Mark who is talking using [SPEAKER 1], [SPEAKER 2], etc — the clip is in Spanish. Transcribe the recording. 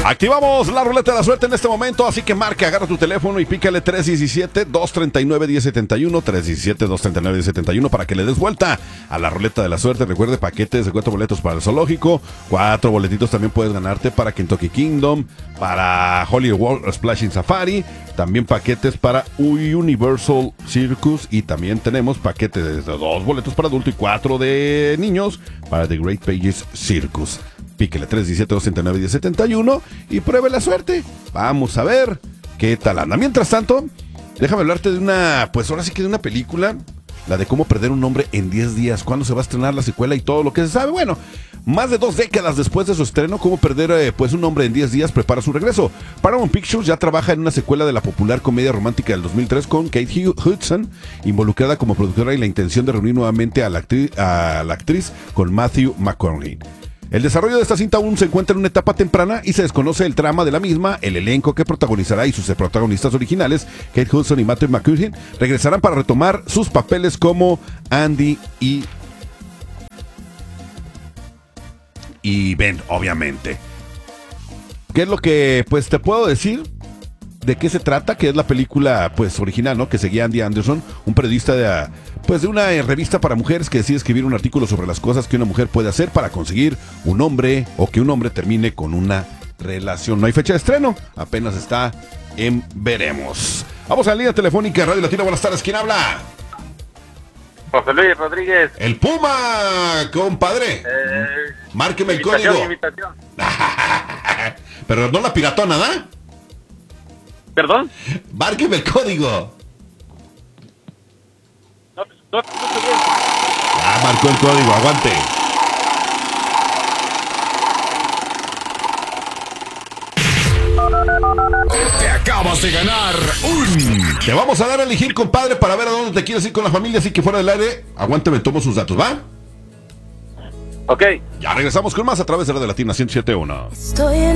[SPEAKER 1] Activamos la ruleta de la suerte en este momento, así que marca, agarra tu teléfono y pícale 317-239-1071, 317-239-1071 para que le des vuelta a la ruleta de la suerte. Recuerde, paquetes de 4 boletos para el zoológico, 4 boletitos también puedes ganarte para Kentucky Kingdom, para Hollywood World Splashing Safari, también paquetes para Universal Circus y también tenemos paquetes de 2 boletos para adulto y 4 de niños para The Great Pages Circus. Píquele 317-239-1071 y pruebe la suerte. Vamos a ver qué tal anda. Mientras tanto, déjame hablarte de una, pues ahora sí que de una película, la de cómo perder un hombre en 10 días, cuándo se va a estrenar la secuela y todo lo que se sabe. Bueno, más de 2 décadas después de su estreno, cómo perder pues un hombre en 10 días prepara su regreso. Paramount Pictures ya trabaja en una secuela de la popular comedia romántica del 2003 con Kate Hudson involucrada como productora y la intención de reunir nuevamente a la actriz con Matthew McConaughey. El desarrollo de esta cinta aún se encuentra en una etapa temprana y se desconoce el trama de la misma. El elenco que protagonizará y sus protagonistas originales, Kate Hudson y Matthew McConaughey, regresarán para retomar sus papeles como Andy y Ben, obviamente. ¿Qué es lo que pues te puedo decir? ¿De qué se trata? Que es la película pues original, ¿no? Que seguía Andy Anderson, un periodista de una revista para mujeres que decide escribir un artículo sobre las cosas que una mujer puede hacer para conseguir un hombre o que un hombre termine con una relación. No hay fecha de estreno, apenas está en veremos. Vamos a la línea telefónica, Radio Latina. Buenas tardes, ¿quién habla?
[SPEAKER 2] José Luis Rodríguez.
[SPEAKER 1] El Puma, compadre. Márqueme el código.
[SPEAKER 2] Invitación.
[SPEAKER 1] Pero no la piratona, ¿da?
[SPEAKER 2] ¿Perdón?
[SPEAKER 1] Márqueme el código.
[SPEAKER 2] No estoy bien.
[SPEAKER 1] Marcó el código, aguante.
[SPEAKER 3] Te acabas de ganar un...
[SPEAKER 1] Te vamos a dar a elegir, compadre, para ver a dónde te quieres ir con la familia, así que fuera del aire, aguántame, tomo sus datos, ¿va?
[SPEAKER 2] Ok.
[SPEAKER 1] Ya regresamos con más a través de Radio Latina 107.1.